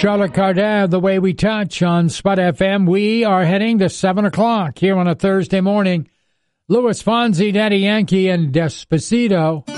Charlotte Cardin, The Way We Touch on Spot FM. We are heading to 7 o'clock here on a Thursday morning. Louis Fonsi, Daddy Yankee, and Despacito.